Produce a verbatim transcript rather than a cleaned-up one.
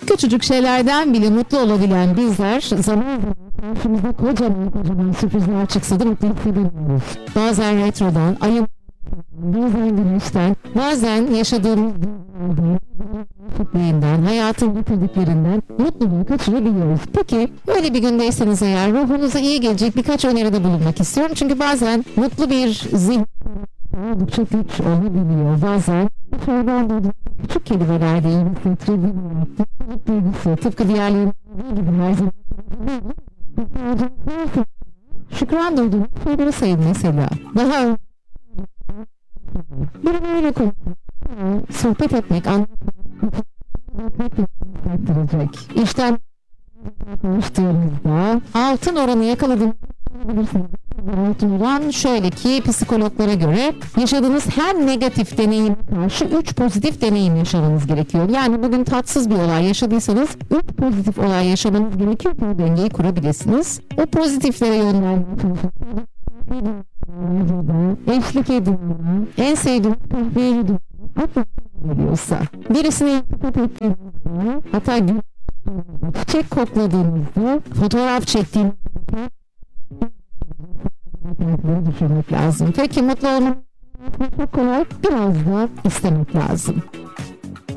küçücük şeylerden bile mutlu olabilen bizler zaman zaman karşımıza kocaman kocaman sürprizler çıksa da mutlu hissedemiyoruz. Bazen retrodan, ayın, bazen güneşten, bazen yaşadığımız fikrinden, hayatın getirdiklerinden mutluluğu kaçırabiliyoruz. Peki öyle bir gündeyseniz eğer ruhunuza iyi gelecek birkaç öneride bulunmak istiyorum. Çünkü bazen mutlu bir zihin oldukça güç olabiliyor. Bazen dışarıdan duyduğunuz küçük kelimelerde iyi hissettirebiliyor. Mutluluk duygusu tıpkı diğerlerinin gibi her zaman şükran duyduğunuz şeyleri sayın mesela. Daha biriyle konuşmak, sohbet etmek, anlatmak, İşten konuştuğumuzda altın oranı yakaladığınızda altın oran şöyle ki psikologlara göre yaşadığınız her negatif deneyime karşı üç pozitif deneyim yaşamanız gerekiyor. Yani bugün tatsız bir olay yaşadıysanız üç pozitif olay yaşamanız gerekiyor ki o dengeyi kurabilirsiniz. O pozitiflere yönlendirmek eşlik edin. En sevdiğiniz kahveyi yudum. Geliyorsa. Birisine iltifat ettiğinizde, hatta çiçek kokladığınızda, fotoğraf çektiğinizde düşünmek lazım. Peki mutlu olmak çok kolay, biraz da istemek lazım.